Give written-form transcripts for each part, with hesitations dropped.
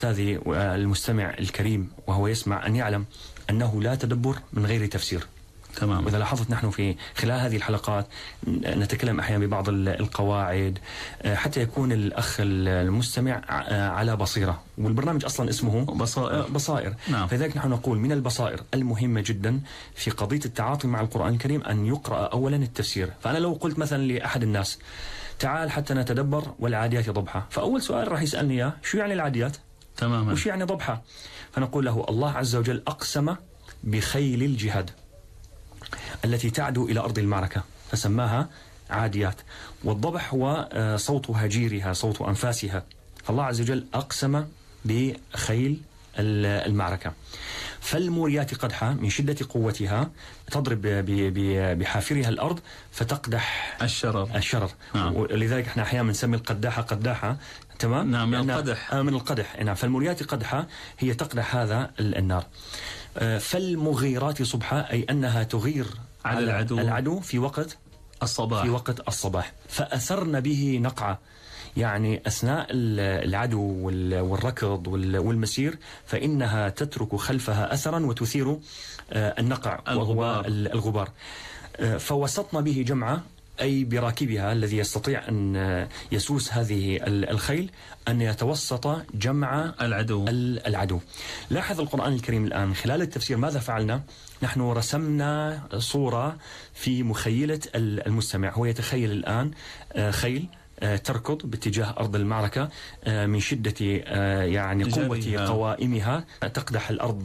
هذه المستمع الكريم وهو يسمع أن يعلم أنه لا تدبر من غير تفسير. تمام. وإذا لاحظت نحن في خلال هذه الحلقات نتكلم أحيانا ببعض القواعد حتى يكون الأخ المستمع على بصيرة، والبرنامج أصلا اسمه بصائر. نعم. فلذلك نحن نقول من البصائر المهمة جدا في قضية التعاطي مع القرآن الكريم أن يقرأ أولا التفسير. فأنا لو قلت مثلا لأحد الناس تعال حتى نتدبر والعاديات ضبحة، فأول سؤال راح يسألني إياه شو يعني العاديات؟ تماما. وش يعني ضبحة؟ فنقول له الله عز وجل أقسم بخيل الجهاد التي تعدو إلى أرض المعركة فسماها عاديات، والضبح هو صوت هجيرها، صوت أنفاسها. فالله عز وجل أقسم بخيل المعركة. فالموريات قدحا من شدة قوتها تضرب بحافرها الأرض فتقدح الشرر. ولذلك احنا أحيانا نسمي القداحة قداحة. تمام. نعم. من القدح. من القدح. نعم. فالموريات قدحا هي تقدح هذا النار. فالمغيرات صبحا أي أنها تغير على العدو في وقت الصباح. فأثرن به نقعة، يعني أثناء العدو والركض والمسير فإنها تترك خلفها أثرا وتثير النقع وهو الغبار. فوسطن به جمعة أي براكبها الذي يستطيع أن يسوس هذه الخيل أن يتوسط جمع العدو. لاحظ القرآن الكريم الآن خلال التفسير ماذا فعلنا؟ نحن رسمنا صورة في مخيلة المستمع. هو يتخيل الآن خيل تركض باتجاه أرض المعركة من شدة يعني قوة قوائمها، تقدح الأرض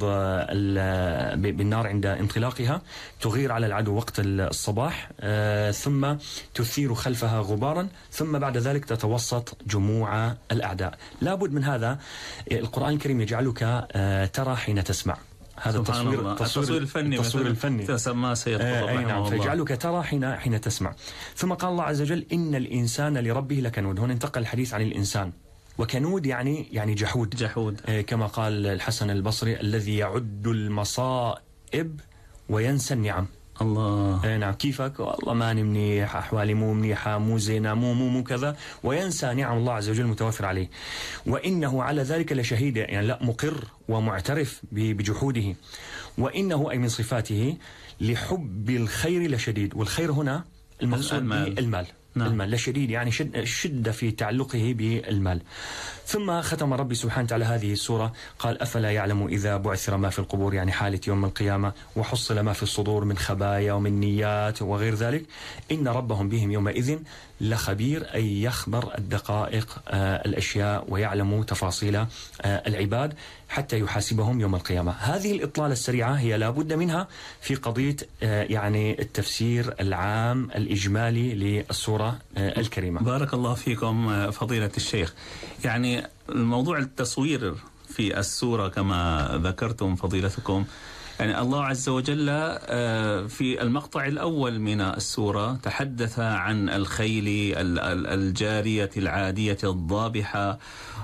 بالنار عند انطلاقها، تغير على العدو وقت الصباح، ثم تثير خلفها غبارا، ثم بعد ذلك تتوسط جموع الأعداء. لابد من هذا. القرآن الكريم يجعلك ترى حين تسمع. هذا التصوير الفني تسمى سيد قطب نعم. فيجعلك ترى حين تسمع. ثم قال الله عز وجل إن الإنسان لربه لكنود. هنا انتقل الحديث عن الإنسان، وكنود يعني جحود. كما قال الحسن البصري الذي يعد المصائب وينسى النعم. الله. نعم. كيفك؟ والله ماني منيح، أحوالي مو منيحة، مو زينة، مو كذا، وينسى نعم الله عز وجل المتوفر عليه. وإنه على ذلك لشهيد، يعني لا مقر ومعترف بجحوده. وإنه أي من صفاته لحب الخير لشديد. والخير هنا المقصود المال. نعم. المال لشديد يعني شدة في تعلقه بالمال. ثم ختم ربي سبحانه وتعالى هذه السورة قال أفلا يعلم إذا بعثر ما في القبور، يعني حالة يوم القيامة، وحصل ما في الصدور من خبايا ومن نيات وغير ذلك، إن ربهم بهم يومئذ لخبير، أي يخبر الدقائق الأشياء ويعلم تفاصيل العباد حتى يحاسبهم يوم القيامة. هذه الإطلالة السريعة هي لابد منها في قضية يعني التفسير العام الإجمالي للسورة الكريمة. بارك الله فيكم فضيلة الشيخ. يعني الموضوع التصوير في السورة كما ذكرتم فضيلتكم، يعني الله عز وجل في المقطع الأول من السورة تحدث عن الخيل الجارية العادية الضابحة،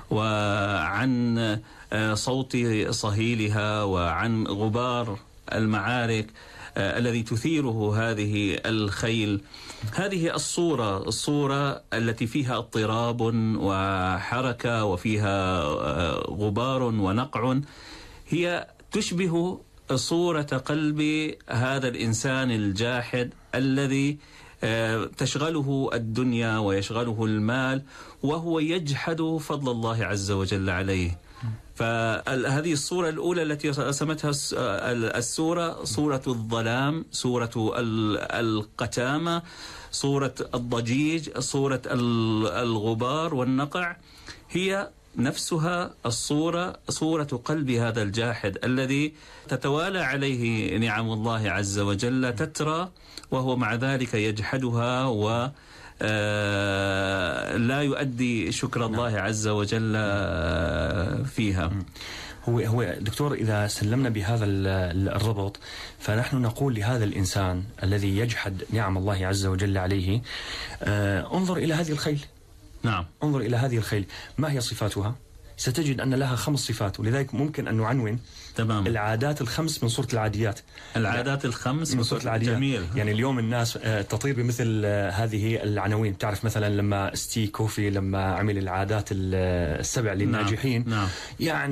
وعن صوت صهيلها، وعن غبار المعارك الذي تثيره هذه الخيل. هذه الصورة التي فيها اضطراب وحركة وفيها غبار ونقع هي تشبه صورة قلب هذا الإنسان الجاحد الذي تشغله الدنيا ويشغله المال، وهو يجحد فضل الله عز وجل عليه. فهذه الصورة الأولى التي رسمتها السورة صورة الظلام، صورة القتامة، صورة الضجيج، صورة الغبار والنقع. هي نفسها صورة قلب هذا الجاحد الذي تتوالى عليه نعم الله عز وجل تترى، وهو مع ذلك يجحدها و لا يؤدي شكر الله عز وجل فيها. هو دكتور إذا سلمنا بهذا الربط فنحن نقول لهذا الإنسان الذي يجحد نعم الله عز وجل عليه انظر إلى هذه الخيل. نعم. انظر إلى هذه الخيل، ما هي صفاتها؟ ستجد أن لها 5 صفات، ولذلك ممكن أن نعنون تمام العادات الخمس من سورة العاديات. العادات الخمس من سورة العاديات. جميل. يعني اليوم الناس تطير بمثل هذه العناوين. تعرف مثلا لما ستيف كوفي لما عمل العادات ال7 للناجحين، نعم. يعني